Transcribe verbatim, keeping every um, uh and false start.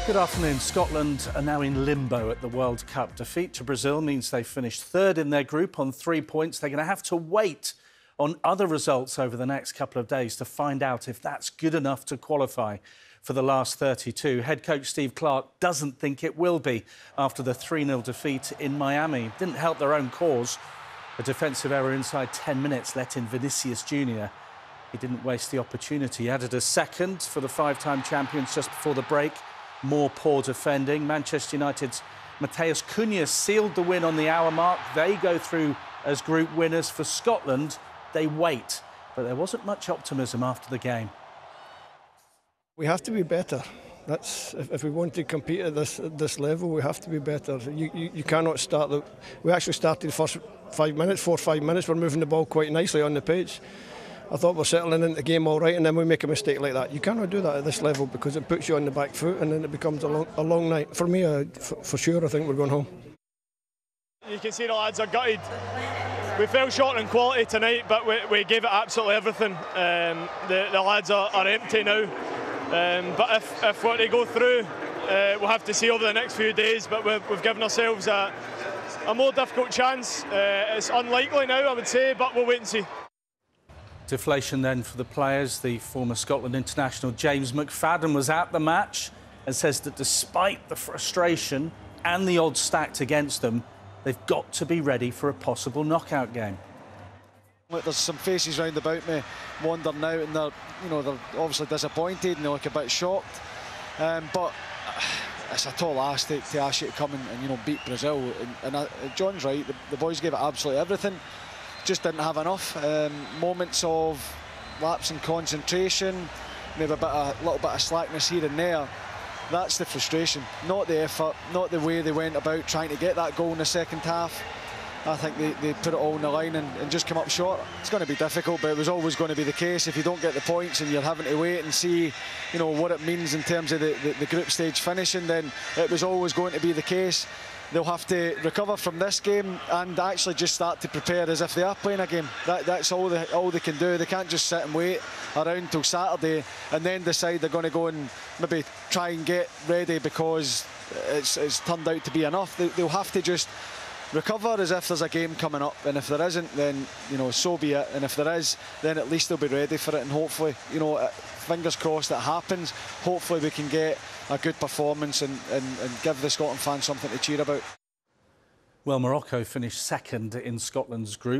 Good afternoon. Scotland are now in limbo at the World Cup. Defeat to Brazil means they finished third in their group on three points. They're going to have to wait on other results over the next couple of days to find out if that's good enough to qualify for the last thirty-two. Head coach Steve Clarke doesn't think it will be after the three nil defeat in Miami. Didn't help their own cause. A defensive error inside ten minutes let in Vinicius Junior He didn't waste the opportunity. He added a second for the five-time champions just before the break. More poor defending. Manchester United's Matheus Cunha sealed the win on the hour mark. They go through as group winners. For Scotland, they wait. But there wasn't much optimism after the game. We have to be better. That's if, if we want to compete at this at this level, we have to be better. You, you, you cannot start the. We actually started the first five minutes, four or five minutes. We're moving the ball quite nicely on the pitch. I thought we're settling into the game all right, and then we make a mistake like that. You cannot do that at this level because it puts you on the back foot, and then it becomes a long, a long night. For me, uh, for, for sure, I think we're going home. You can see the lads are gutted. We fell short in quality tonight, but we, we gave it absolutely everything. Um, the, the lads are, are empty now. Um, but if, if what they go through, uh, we'll have to see over the next few days. But we've, we've given ourselves a, a more difficult chance. Uh, it's unlikely now, I would say, but we'll wait and see. Deflation then for the players. The former Scotland international James McFadden was at the match and says that despite the frustration and the odds stacked against them, they've got to be ready for a possible knockout game. There's some faces round about me wandering out, and they're, you know, they're obviously disappointed and they look a bit shocked. Um, but it's a tall ask to, to ask you to come and, and you know beat Brazil. And, and uh, John's right. The, the boys gave it absolutely everything. Just didn't have enough. Um, moments of lapse in concentration, maybe a bit of, a little bit of slackness here and there. That's the frustration, not the effort, not the way they went about trying to get that goal in the second half. I think they, they put it all on the line and, and just come up short. It's going to be difficult, but it was always going to be the case. If you don't get the points and you're having to wait and see, you know, what it means in terms of the, the, the group stage finishing, then it was always going to be the case. They'll have to recover from this game and actually just start to prepare as if they are playing a game. That, that's all they, all they can do. They can't just sit and wait around till Saturday and then decide they're going to go and maybe try and get ready because it's, it's turned out to be enough. They, they'll have to just recover as if there's a game coming up, and if there isn't, then, you know, so be it. And if there is, then at least they'll be ready for it, and hopefully, you know, fingers crossed it happens. Hopefully we can get a good performance and, and, and give the Scotland fans something to cheer about. Well, Morocco finished second in Scotland's group.